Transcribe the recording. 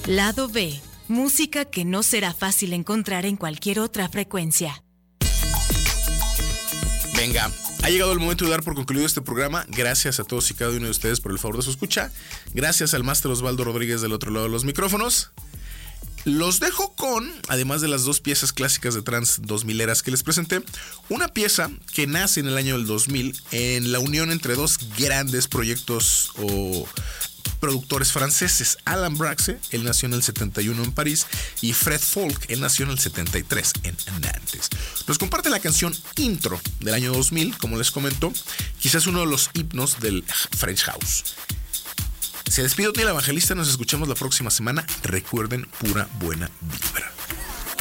Lado B, música que no será fácil encontrar en cualquier otra frecuencia. Venga, ha llegado el momento de dar por concluido este programa. Gracias a todos y cada uno de ustedes por el favor de su escucha. Gracias al máster Osvaldo Rodríguez del otro lado de los micrófonos. Los dejo con, además de las dos piezas clásicas de trance 2000eras que les presenté, una pieza que nace en el año del 2000 en la unión entre dos grandes proyectos o productores franceses. Alan Braxe, él nació en el 71 en París, y Fred Folk, él nació en el 73 en Nantes. Nos comparte la canción Intro del año 2000, como les comento, quizás uno de los himnos del French House. Se despide Otniel Evangelista, nos escuchamos la próxima semana. Recuerden, pura buena vibra.